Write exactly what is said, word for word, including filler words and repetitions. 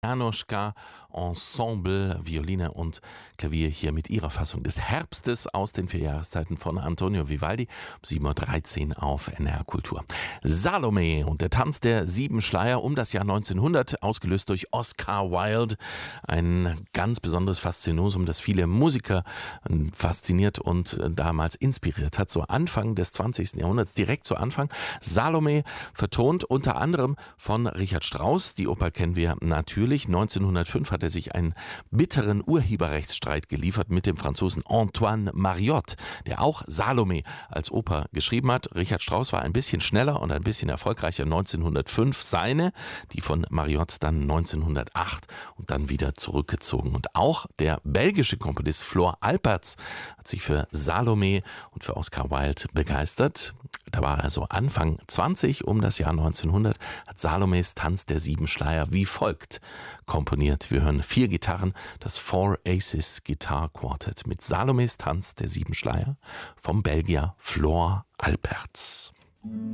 Januszka Ensemble, Violine und Klavier hier mit ihrer Fassung des Herbstes aus den vier Jahreszeiten von Antonio Vivaldi, um sieben Uhr dreizehn auf N R Kultur. Salome und der Tanz der sieben Schleier um das Jahr neunzehnhundert, ausgelöst durch Oscar Wilde. Ein ganz besonderes Faszinosum, das viele Musiker fasziniert und damals inspiriert hat, so Anfang des zwanzigsten Jahrhunderts, direkt zu Anfang. Salome vertont unter anderem von Richard Strauss, die Oper kennen wir natürlich. neunzehnhundertfünf hat er sich einen bitteren Urheberrechtsstreit geliefert mit dem Franzosen Antoine Mariotte, der auch Salome als Oper geschrieben hat. Richard Strauss war ein bisschen schneller und ein bisschen erfolgreicher. neunzehnhundertfünf seine, die von Mariotte dann neunzehnhundertacht und dann wieder zurückgezogen. Und auch der belgische Komponist Floor Alperts hat sich für Salome und für Oscar Wilde begeistert. Da war er so Anfang zwanzig, um das Jahr neunzehnhundert, hat Salomes Tanz der sieben Schleier wie folgt komponiert. Wir hören vier Gitarren, das Four Aces Guitar Quartet mit Salomes Tanz der sieben Schleier vom Belgier Floor Alperts.